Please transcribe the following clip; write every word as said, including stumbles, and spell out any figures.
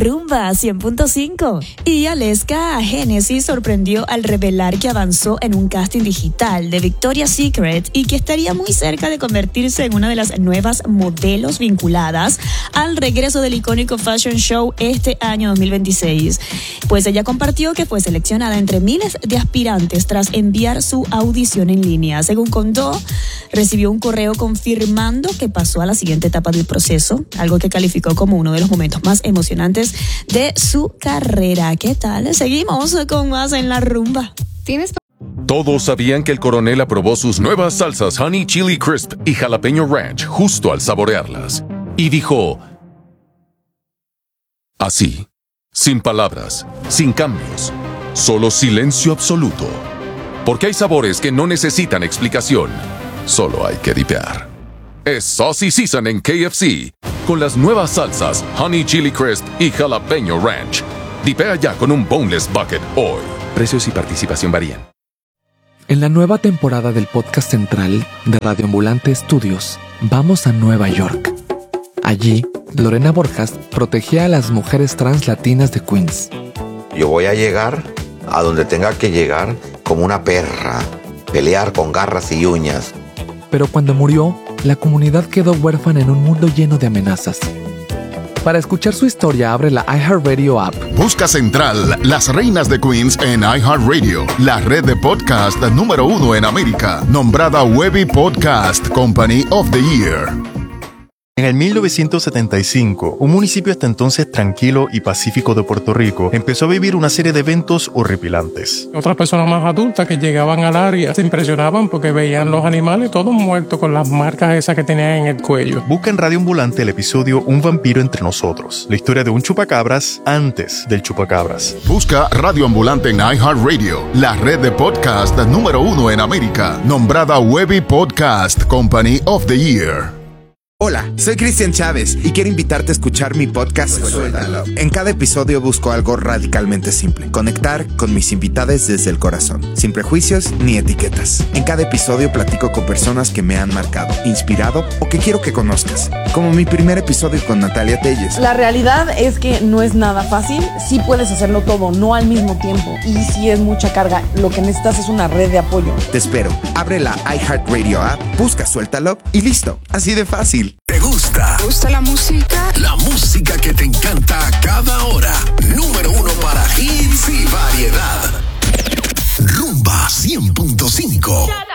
Rumba cien punto cinco. Y Aleska Genesis sorprendió al revelar que avanzó en un casting digital de Victoria's Secret y que estaría muy cerca de convertirse en una de las nuevas modelos vinculadas al regreso del icónico fashion show este año dos mil veintiséis. Pues ella compartió que fue seleccionada entre miles de aspirantes tras enviar su audición en línea. Según contó, recibió un correo confirmando que pasó a la siguiente etapa del proceso, algo que calificó como uno de los momentos más emocionantes de su carrera. ¿Qué tal? Seguimos con más en la rumba. ¿Tienes? Todos sabían que el coronel aprobó sus nuevas salsas Honey Chili Crisp y Jalapeño Ranch justo al saborearlas. Y dijo... así, sin palabras, sin cambios, solo silencio absoluto. Porque hay sabores que no necesitan explicación, solo hay que dipear. Es Saucy Season en K F C, con las nuevas salsas Honey Chili Crisp y Jalapeño Ranch. Dipea ya con un Boneless Bucket hoy. Precios y participación varían. En la nueva temporada del podcast central de Radio Ambulante Studios, vamos a Nueva York. Allí, Lorena Borjas protegía a las mujeres trans latinas de Queens. Yo voy a llegar a donde tenga que llegar como una perra, pelear con garras y uñas. Pero cuando murió, la comunidad quedó huérfana en un mundo lleno de amenazas. Para escuchar su historia, abre la iHeartRadio app. Busca Central, las reinas de Queens en iHeartRadio, la red de podcast número uno en América, nombrada Webby Podcast Company of the Year. En el mil novecientos setenta y cinco, un municipio hasta entonces tranquilo y pacífico de Puerto Rico empezó a vivir una serie de eventos horripilantes. Otras personas más adultas que llegaban al área se impresionaban porque veían los animales todos muertos con las marcas esas que tenían en el cuello. Busca en Radio Ambulante el episodio Un vampiro entre nosotros, la historia de un chupacabras antes del chupacabras. Busca Radio Ambulante en iHeartRadio, la red de podcast número uno en América, nombrada Webby Podcast Company of the Year. Hola, soy Cristian Chávez y quiero invitarte a escuchar mi podcast Suéltalo. En cada episodio busco algo radicalmente simple: conectar con mis invitados desde el corazón, sin prejuicios ni etiquetas. En cada episodio platico con personas que me han marcado, inspirado o que quiero que conozcas, como mi primer episodio con Natalia Telles. La realidad es que no es nada fácil. Sí puedes hacerlo todo, no al mismo tiempo, y sí es mucha carga. Lo que necesitas es una red de apoyo. Te espero. Abre la iHeartRadio app, busca Suéltalo y listo. Así de fácil. ¿Te gusta? ¿Te gusta la música? La música que te encanta a cada hora. Número uno para hits y variedad. Rumba cien punto cinco.